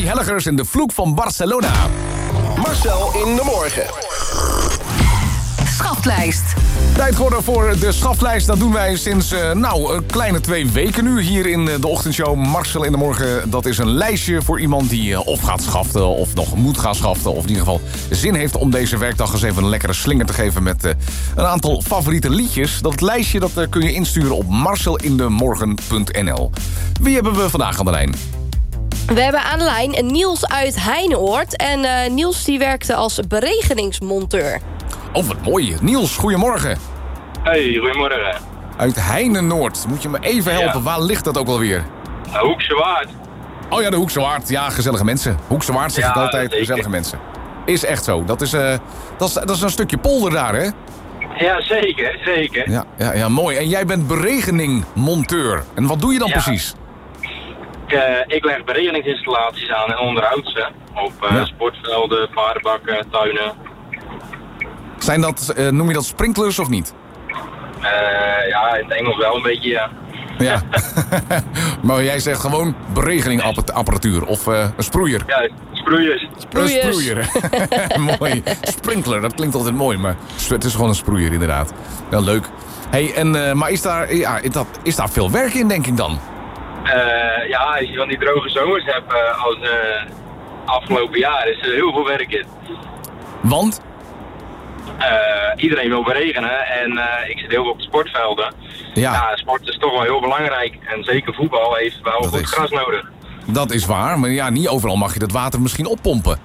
Johnny Hellegers en de vloek van Barcelona. Marcel in de morgen. Schaftlijst. Tijd geworden voor de schaftlijst. Dat doen wij sinds een kleine 2 weken nu hier in de ochtendshow Marcel in de morgen. Dat is een lijstje voor iemand die of gaat schaften of nog moet gaan schaften. Of in ieder geval zin heeft om deze werkdag eens even een lekkere slinger te geven met een aantal favoriete liedjes. Dat lijstje dat kun je insturen op marcelindemorgen.nl. Wie hebben we vandaag aan de lijn? We hebben aan de lijn Niels uit Heineoord. En Niels die werkte als beregeningsmonteur. Oh, wat mooi. Niels, goedemorgen. Hey, goedemorgen. Uit Heinenoord. Moet je me even helpen? Ja. Waar ligt dat ook alweer? Hoekse Waard. Oh ja, de Hoekse Waard. Ja, gezellige mensen. Hoekse Waard zeg ik altijd. Zeker. Gezellige mensen. Is echt zo. Dat is een stukje polder daar, hè? Ja, zeker. Zeker. Ja, mooi. En jij bent beregeningmonteur. En wat doe je dan precies? Ik leg beregeningsinstallaties aan en onderhoud ze. Op sportvelden, paardenbakken, tuinen. Zijn dat, noem je dat sprinklers of niet? Ja, in het Engels wel een beetje, ja. Ja. Maar jij zegt gewoon beregeningapparatuur of een sproeier. Ja, sproeiers. Een sproeier. Mooi. Sprinkler, dat klinkt altijd mooi, maar het is gewoon een sproeier inderdaad. Wel leuk. Hey, maar is daar veel werk in, denk ik dan? Ja, als je van die droge zomers hebt als afgelopen jaar is er heel veel werk in. Want? Iedereen wil beregenen en ik zit heel veel op sportvelden. Ja, sport is toch wel heel belangrijk. En zeker voetbal heeft wel goed gras nodig. Dat is waar, maar ja, niet overal mag je dat water misschien oppompen.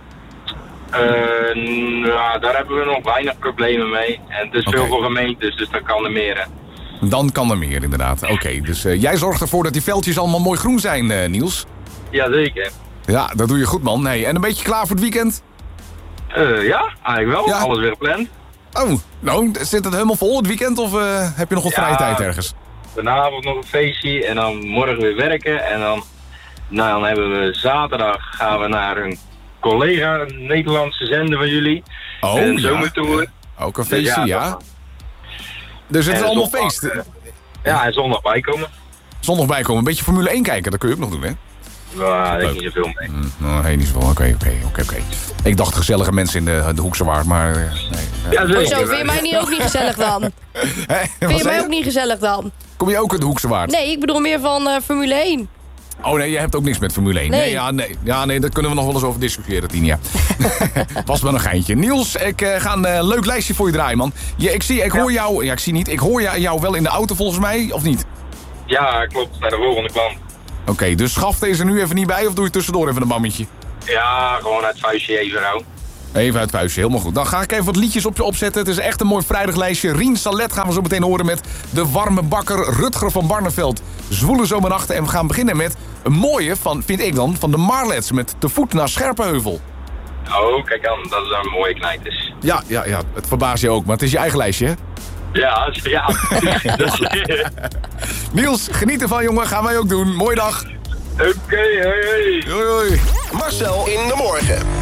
Daar hebben we nog weinig problemen mee. En het is veel voor gemeentes, dus dan kan er meer. Dan kan er meer, inderdaad. Oké, dus jij zorgt ervoor dat die veldjes allemaal mooi groen zijn, Niels? Jazeker. Ja, dat doe je goed, man. Hey, en een beetje klaar voor het weekend? Ja, eigenlijk wel. Ja. Alles weer gepland. Oh, nou, zit het helemaal vol het weekend of heb je nog wat vrije tijd ergens? Vanavond nog een feestje en dan morgen weer werken. En dan hebben we zaterdag gaan we naar een collega, een Nederlandse zender van jullie. Oh, een zomertour. Ja. Ook een feestje, ja. Dus het is allemaal feest. Ja, en zondag bijkomen. Zondag bijkomen, een beetje Formule 1 kijken, dat kun je ook nog doen, hè? Nou, daar heb ik niet zoveel mee. Niet zoveel. Oké. Ik dacht gezellige mensen in de Hoekse Waard, maar nee. Ja, zo, vind je mij ook niet gezellig dan? Vind je mij ook niet gezellig dan? Kom je ook in de Hoekse Waard? Nee, ik bedoel meer van Formule 1. Oh nee, je hebt ook niks met Formule 1. Nee. Nee, daar kunnen we nog wel eens over discussiëren, Tinia. Was wel een geintje. Niels, ik ga een leuk lijstje voor je draaien, man. Ik hoor jou... Ja, ik hoor jou wel in de auto volgens mij, of niet? Ja, klopt. Bij de volgende klant. Oké, dus schafte is er nu even niet bij of doe je tussendoor even een mammetje? Ja, gewoon uit het vuistje even nou. Even uit het vuistje, helemaal goed. Dan ga ik even wat liedjes op je opzetten. Het is echt een mooi vrijdaglijstje. Rien Salet gaan we zo meteen horen met De Warme Bakker, Rutger van Barneveld, Zwoele Zomernachten. En we gaan beginnen met een mooie, vind ik dan, van de Marlets met Te voet naar Scherpenheuvel. Oh, kijk dan, dat is een mooie knijters. Ja, het verbaast je ook, maar het is je eigen lijstje, hè? Ja. Niels, geniet ervan, jongen. Gaan wij ook doen. Mooie dag. Oké, hoi. Hoi. Marcel in de morgen.